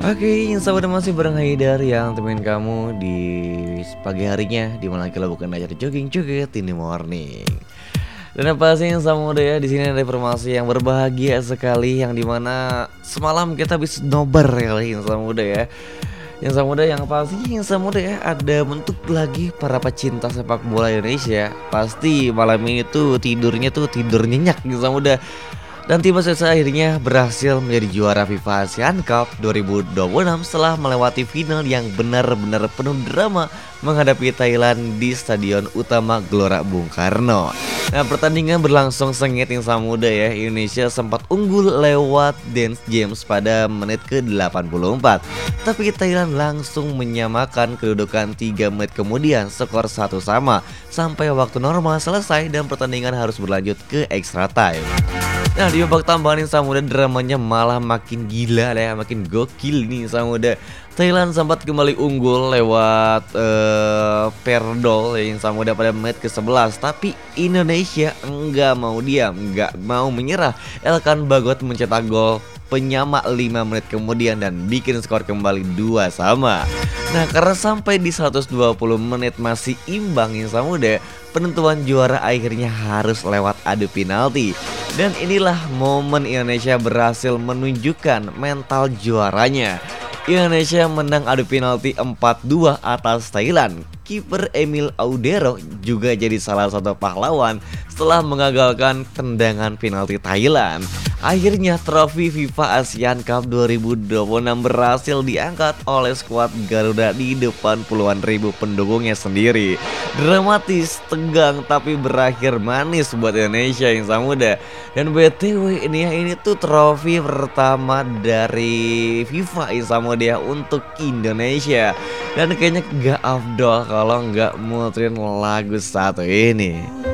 Oke, sahabat masih bareng Haidar yang temenin kamu di pagi harinya, di mana kita bukan aja jogging joget in the morning. Dan apa sih yang sama muda ya, di sini ada informasi yang berbahagia sekali, yang dimana semalam kita habis nobar kali yang sama muda ya. Yang sama muda yang pasti yang sama muda ya, ada bentuk lagi para pecinta sepak bola Indonesia. Pasti malam ini tuh tidurnya tuh tidur nyenyak yang sama muda. Dan tim selesai akhirnya berhasil menjadi juara FIFA Asian Cup 2026 setelah melewati final yang benar-benar penuh drama menghadapi Thailand di Stadion Utama Gelora Bung Karno. Nah, pertandingan berlangsung sengit yang sama muda ya. Indonesia sempat unggul lewat Dance James pada menit ke-84. Tapi Thailand langsung menyamakan kedudukan 3 menit kemudian, skor 1-1 sampai waktu normal selesai dan pertandingan harus berlanjut ke extra time. Nah, di babak tambahan yang sama muda dramanya malah makin gila ya, makin gokil nih sama muda. Thailand sempat kembali unggul lewat Perdol yang sama muda pada menit ke-11, tapi Indonesia enggak mau diam, enggak mau menyerah. Elkan Bagot mencetak gol penyama 5 menit kemudian dan bikin skor kembali 2-2. Nah, karena sampai di 120 menit masih imbang yang sama muda, penentuan juara akhirnya harus lewat adu penalti. Dan inilah momen Indonesia berhasil menunjukkan mental juaranya. Indonesia menang adu penalti 4-2 atas Thailand. Kiper Emil Audero juga jadi salah satu pahlawan setelah mengagalkan tendangan penalti Thailand. Akhirnya trofi FIFA Asian Cup 2026 berhasil diangkat oleh skuad Garuda di depan puluhan ribu pendukungnya sendiri. Dramatis, tegang, tapi berakhir manis buat Indonesia yang sama muda. Dan BTW ini tuh trofi pertama dari FIFA yang sama dia untuk Indonesia. Dan kayaknya gak afdol kalau nggak muterin lagu satu ini.